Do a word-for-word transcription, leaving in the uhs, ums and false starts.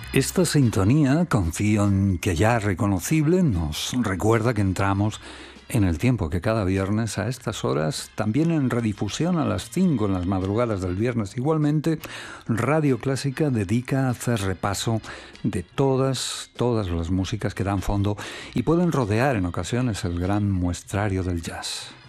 Esta sintonía, confío en que ya es reconocible, nos recuerda que entramos en el tiempo que cada viernes a estas horas, también en redifusión a las cinco en las madrugadas del viernes igualmente, Radio Clásica dedica a hacer repaso de todas, todas las músicas que dan fondo y pueden rodear en ocasiones el gran muestrario del jazz.